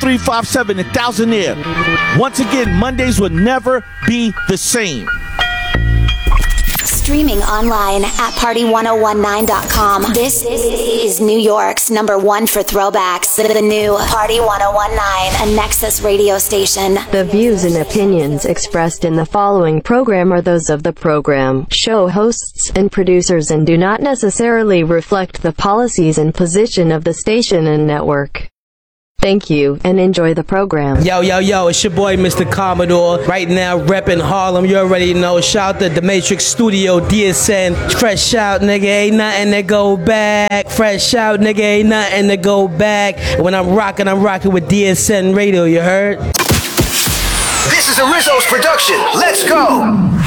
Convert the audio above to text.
357 and Thousandaire. Once again, Mondays will never be the same. Streaming online at party1019.com. This is New York's #1 for throwbacks. The new Party 1019, a Nexus radio station. The views and opinions expressed in the following program are those of the program, show hosts, and producers and do not necessarily reflect the policies and position of the station and network. Thank you, and enjoy the program. Yo, it's your boy, Mr. Commodore. Right now, reppin' Harlem, you already know. Shout to the Matrix Studio, DSN. Fresh out, nigga, ain't nothing to go back. Fresh out, nigga, ain't nothing to go back. When I'm rocking with DSN Radio, you heard? This is a Rizzo's production. Let's go!